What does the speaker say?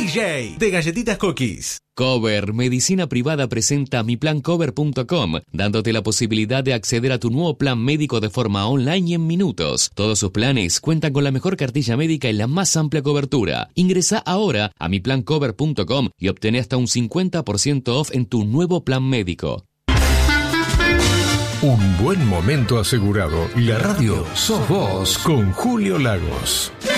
DJ de Galletitas Cookies. Cover Medicina Privada presenta miplancover.com, dándote la posibilidad de acceder a tu nuevo plan médico de forma online y en minutos. Todos sus planes cuentan con la mejor cartilla médica y la más amplia cobertura. Ingresa ahora a miplancover.com y obtén hasta un 50% off en tu nuevo plan médico. Un buen momento asegurado. La radio sos vos con Julio Lagos.